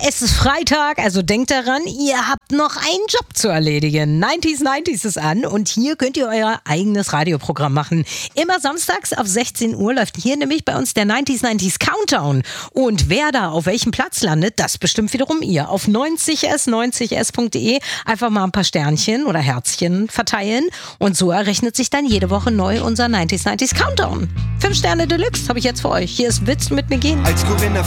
Es ist Freitag, also denkt daran, ihr habt noch einen Job zu erledigen. 90s ist an und hier könnt ihr euer eigenes Radioprogramm machen. Immer samstags auf 16 Uhr läuft hier nämlich bei uns der 90s Countdown. Und wer da auf welchem Platz landet, das bestimmt wiederum ihr. Auf 90s.de einfach mal ein paar Sternchen oder Herzchen verteilen und so errechnet sich dann jede Woche neu unser 90s Countdown. 5 Sterne Deluxe habe ich jetzt für euch. Hier ist Witz mit McGinn. Als Corinna